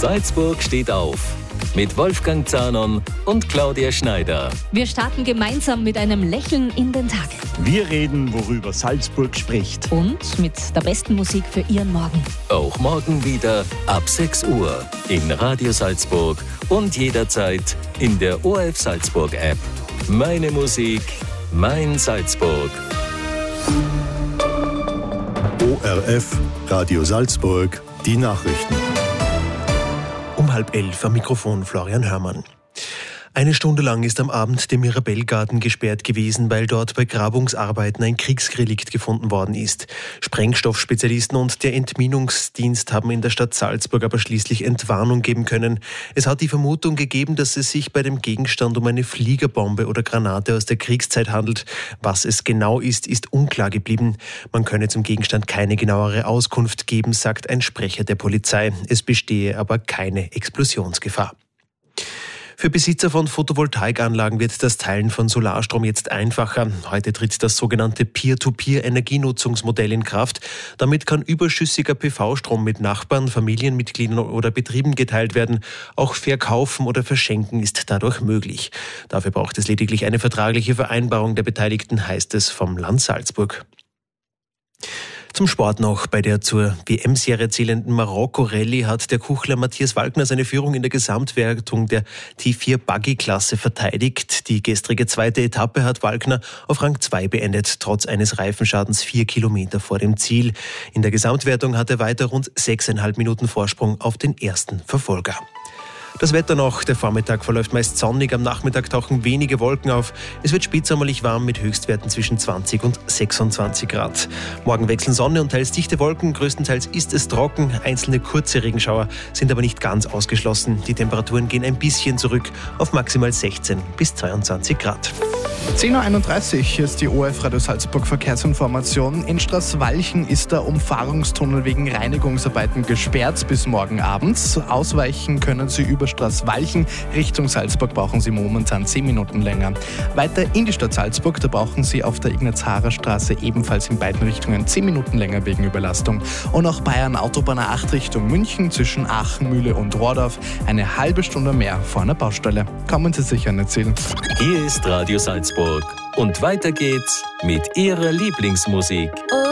Salzburg steht auf. Mit Wolfgang Zahnon und Claudia Schneider. Wir starten gemeinsam mit einem Lächeln in den Tag. Wir reden, worüber Salzburg spricht. Und mit der besten Musik für Ihren Morgen. Auch morgen wieder ab 6 Uhr in Radio Salzburg und jederzeit in der ORF Salzburg App. Meine Musik, mein Salzburg. ORF, Radio Salzburg, die Nachrichten. Um 10:30 am Mikrofon Florian Hörmann. Eine Stunde lang ist am Abend der Mirabellgarten gesperrt gewesen, weil dort bei Grabungsarbeiten ein Kriegsrelikt gefunden worden ist. Sprengstoffspezialisten und der Entminungsdienst haben in der Stadt Salzburg aber schließlich Entwarnung geben können. Es hat die Vermutung gegeben, dass es sich bei dem Gegenstand um eine Fliegerbombe oder Granate aus der Kriegszeit handelt. Was es genau ist, ist unklar geblieben. Man könne zum Gegenstand keine genauere Auskunft geben, sagt ein Sprecher der Polizei. Es bestehe aber keine Explosionsgefahr. Für Besitzer von Photovoltaikanlagen wird das Teilen von Solarstrom jetzt einfacher. Heute tritt das sogenannte Peer-to-Peer-Energienutzungsmodell in Kraft. Damit kann überschüssiger PV-Strom mit Nachbarn, Familienmitgliedern oder Betrieben geteilt werden. Auch Verkaufen oder Verschenken ist dadurch möglich. Dafür braucht es lediglich eine vertragliche Vereinbarung der Beteiligten, heißt es vom Land Salzburg. Zum Sport noch. Bei der zur WM-Serie zählenden Marokko-Rallye hat der Kuchler Matthias Walkner seine Führung in der Gesamtwertung der T4-Buggy-Klasse verteidigt. Die gestrige zweite Etappe hat Walkner auf Rang 2 beendet, trotz eines Reifenschadens 4 Kilometer vor dem Ziel. In der Gesamtwertung hat er weiter rund 6,5 Minuten Vorsprung auf den ersten Verfolger. Das Wetter noch. Der Vormittag verläuft meist sonnig, am Nachmittag tauchen wenige Wolken auf. Es wird spätsommerlich warm mit Höchstwerten zwischen 20 und 26 Grad. Morgen wechseln Sonne und teils dichte Wolken. Größtenteils ist es trocken. Einzelne kurze Regenschauer sind aber nicht ganz ausgeschlossen. Die Temperaturen gehen ein bisschen zurück auf maximal 16 bis 22 Grad. 10.31 Uhr, hier ist die ORF Radio Salzburg Verkehrsinformation. In Straßwalchen ist der Umfahrungstunnel wegen Reinigungsarbeiten gesperrt bis morgen Abend. Ausweichen können Sie über Straßwalchen. Richtung Salzburg brauchen Sie momentan 10 Minuten länger. Weiter in die Stadt Salzburg, da brauchen Sie auf der Ignaz-Harrer-Straße ebenfalls in beiden Richtungen 10 Minuten länger wegen Überlastung. Und auch Bayern Autobahn 8 Richtung München zwischen Aachen, Mühle und Rohrdorf eine halbe Stunde mehr vor einer Baustelle. Kommen Sie sicher nicht Ziel. Hier ist Radio Salzburg und weiter geht's mit Ihrer Lieblingsmusik.